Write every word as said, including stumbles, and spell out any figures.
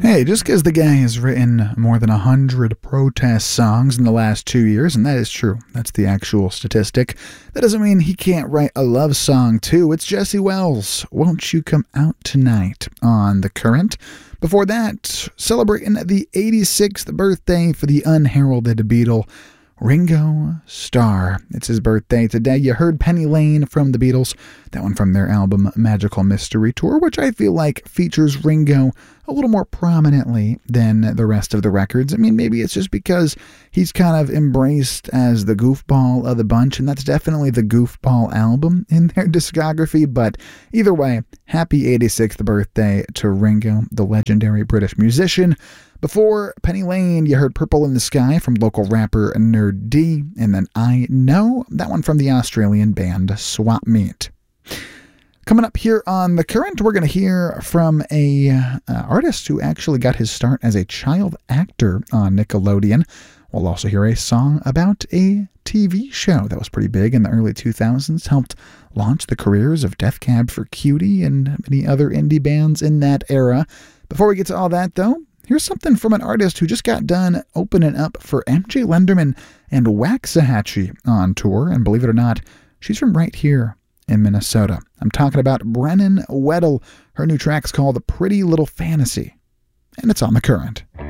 Hey, just because the guy has written more than a hundred protest songs in the last two years, and that is true, that's the actual statistic, that doesn't mean he can't write a love song too. It's Jesse Wells, Won't You Come Out Tonight on The Current. Before that, celebrating the eighty-sixth birthday for the unheralded Beatle, Ringo Starr. It's his birthday today. You heard Penny Lane from the Beatles, that one from their album Magical Mystery Tour, which I feel like features Ringo a little more prominently than the rest of the records. I mean, maybe it's just because he's kind of embraced as the goofball of the bunch, and that's definitely the goofball album in their discography, but either way, happy eighty-sixth birthday to Ringo, the legendary British musician. Before Penny Lane, you heard Purple in the Sky from local rapper Nerd D, and then I Know, that one from the Australian band Swap Meet. Coming up here on The Current, we're going to hear from a uh, artist who actually got his start as a child actor on Nickelodeon. We'll also hear a song about a T V show that was pretty big in the early two thousands, helped launch the careers of Death Cab for Cutie and many other indie bands in that era. Before we get to all that, though, here's something from an artist who just got done opening up for M J Lenderman and Waxahachie on tour, and believe it or not, she's from right here in Minnesota. I'm talking about Brennan Weddle. Her new track's called Pretty Little Fantasy, and it's on The Current.